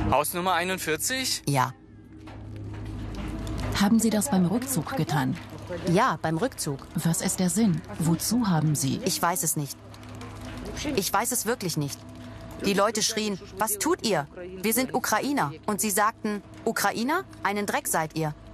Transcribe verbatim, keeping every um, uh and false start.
Hausnummer einundvierzig? Ja. Haben Sie das beim Rückzug getan? Ja, beim Rückzug. Was ist der Sinn? Wozu haben Sie? Ich weiß es nicht. Ich weiß es wirklich nicht. Die Leute schrien, was tut ihr? Wir sind Ukrainer. Und sie sagten, Ukrainer? Einen Dreck seid ihr.